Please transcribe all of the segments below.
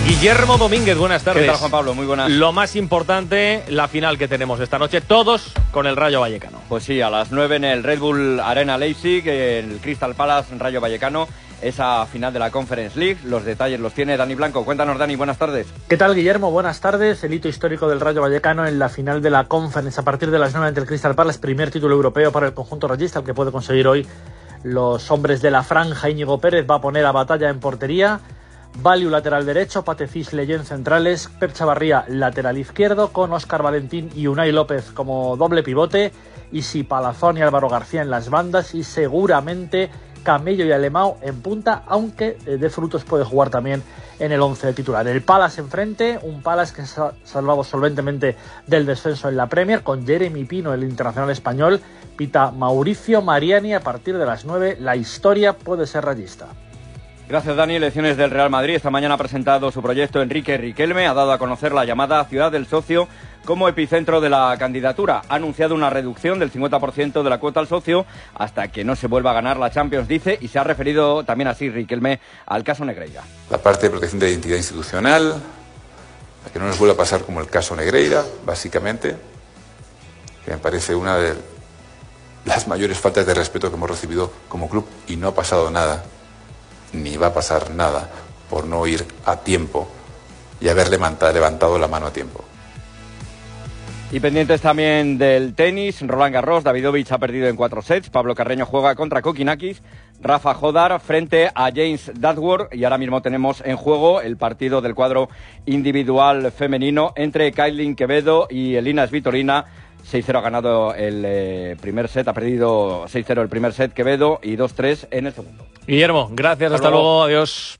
Guillermo Domínguez, buenas tardes. ¿Qué tal, Juan Pablo? Muy buenas. Lo más importante, la final que tenemos esta noche, todos con el Rayo Vallecano. Pues sí, a las 9 en el Red Bull Arena Leipzig, el Crystal Palace Rayo Vallecano, esa final de la Conference League. Los detalles los tiene Dani Blanco. Cuéntanos, Dani, buenas tardes. ¿Qué tal, Guillermo? Buenas tardes. El hito histórico del Rayo Vallecano en la final de la Conference a partir de las 9 ante el Crystal Palace, primer título europeo para el conjunto rayista, el que puede conseguir hoy los hombres de la franja. Íñigo Pérez va a poner a Batalla en portería, Valiu lateral derecho, Patecis Leyen centrales, Pep Chavarría lateral izquierdo, con Óscar Valentín y Unai López como doble pivote, Isi Palazón y Álvaro García en las bandas, y seguramente Camello y Alemão en punta, aunque De Frutos puede jugar también en el 11 titular. El Palace enfrente, un Palace que se ha salvado solventemente del descenso en la Premier, con Jeremy Pino, el internacional español, pita Mauricio Mariani. A partir de las 9, la historia puede ser rayista. Gracias, Dani. Elecciones del Real Madrid. Esta mañana ha presentado su proyecto Enrique Riquelme. Ha dado a conocer la llamada Ciudad del Socio como epicentro de la candidatura. Ha anunciado una reducción del 50% de la cuota al socio hasta que no se vuelva a ganar la Champions, dice, y se ha referido también así Riquelme al caso Negreira. La parte de protección de identidad institucional, para que no nos vuelva a pasar como el caso Negreira, básicamente, que me parece una de las mayores faltas de respeto que hemos recibido como club, y no ha pasado nada, ni va a pasar nada por no ir a tiempo y haber levantado la mano a tiempo. Y pendientes también del tenis, Roland Garros, Davidovich ha perdido en 4 sets, Pablo Carreño juega contra Kokinakis, Rafa Jodar frente a James Duckworth, y ahora mismo tenemos en juego el partido del cuadro individual femenino entre Kailin Quevedo y Elina Svitolina. 6-0 ha ganado el primer set, ha perdido 6-0 el primer set Quevedo y 2-3 en el segundo. Guillermo, gracias, hasta luego, adiós.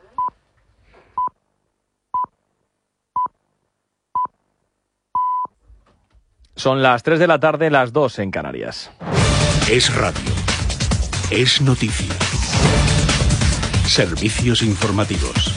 Son las 3 de la tarde, las 2 en Canarias. Es radio. Es noticia. Servicios informativos.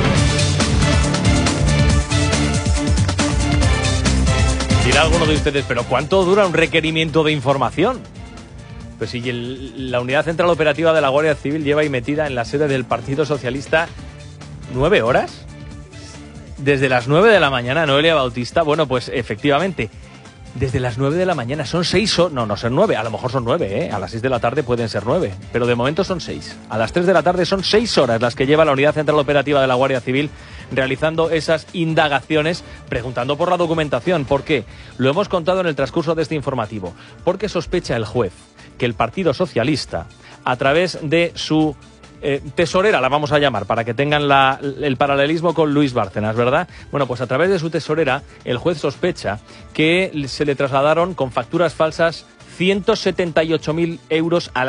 Dirá alguno de ustedes, ¿pero cuánto dura un requerimiento de información? Pues si la Unidad Central Operativa de la Guardia Civil lleva ahí metida en la sede del Partido Socialista 9 horas. Desde las 9 de la mañana, Noelia Bautista. Bueno, pues efectivamente, desde las 9 de la mañana son 6 horas. No son 9, a lo mejor son 9, A las 6 de la tarde pueden ser 9, pero de momento son 6. A las 3 de la tarde son 6 horas las que lleva la Unidad Central Operativa de la Guardia Civil realizando esas indagaciones, preguntando por la documentación. ¿Por qué? Lo hemos contado en el transcurso de este informativo. Porque sospecha el juez que el Partido Socialista, a través de su tesorera, la vamos a llamar, para que tengan el paralelismo con Luis Bárcenas, ¿verdad? Bueno, pues a través de su tesorera, el juez sospecha que se le trasladaron con facturas falsas 178.000 euros a la